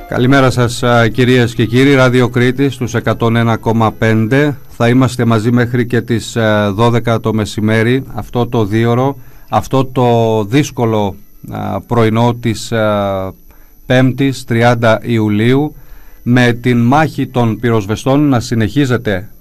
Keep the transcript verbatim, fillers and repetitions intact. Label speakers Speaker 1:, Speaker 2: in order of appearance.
Speaker 1: Καλημέρα σας κυρίες και κύριοι, Ράδιο Κρήτης στους εκατόν ένα κόμμα πέντε. Θα είμαστε μαζί μέχρι και τις δώδεκα το μεσημέρι, αυτό το δίωρο, αυτό το δύσκολο πρωινό της πέμπτης τριάντα Ιουλίου, με την μάχη των πυροσβεστών να συνεχίζεται